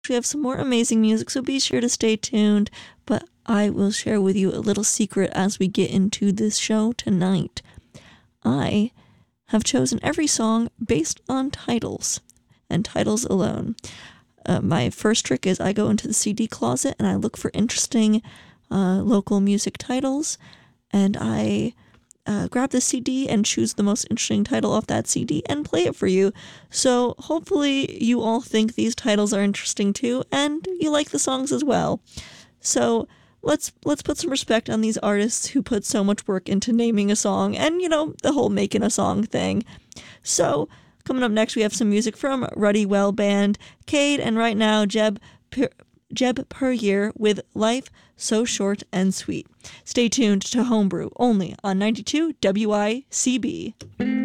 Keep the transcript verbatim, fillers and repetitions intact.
We have some more amazing music, so be sure to stay tuned. But I will share with you a little secret as we get into this show tonight. I have chosen every song based on titles, and titles alone. Uh, my first trick is I go into the C D closet and I look for interesting uh, local music titles, and I uh, grab the C D and choose the most interesting title off that C D and play it for you. So hopefully you all think these titles are interesting too, and you like the songs as well. So let's let's put some respect on these artists who put so much work into naming a song and, you know, the whole making a song thing. So coming up next, we have some music from Ruddy Well Band, Cade, and right now Jeb per, Jeb Perrier with Life So Short and Sweet. Stay tuned to Homebrew only on ninety-two W I C B.